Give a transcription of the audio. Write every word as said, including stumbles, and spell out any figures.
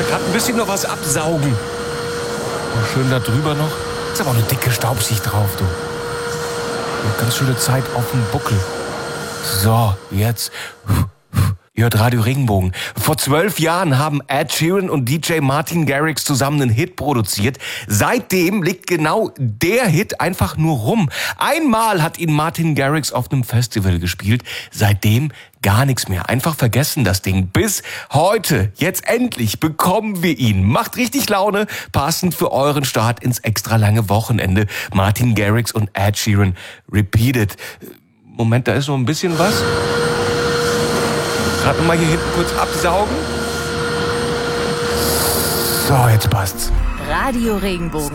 da gerade ein bisschen noch was absaugen. Oh, schön da drüber noch. Ist aber auch eine dicke Staubschicht drauf, du. Eine ganz schöne Zeit auf dem Buckel. So, jetzt. Ihr hört Radio Regenbogen. Vor zwölf Jahren haben Ed Sheeran und D J Martin Garrix zusammen einen Hit produziert. Seitdem liegt genau der Hit einfach nur rum. Einmal hat ihn Martin Garrix auf einem Festival gespielt. Seitdem gar nichts mehr. Einfach vergessen das Ding. Bis heute. Jetzt endlich bekommen wir ihn. Macht richtig Laune. Passend für euren Start ins extra lange Wochenende. Martin Garrix und Ed Sheeran. Repeated. Moment, da ist noch ein bisschen was. Gerade nochmal hier hinten kurz absaugen. So, jetzt passt's. Radio Regenbogen.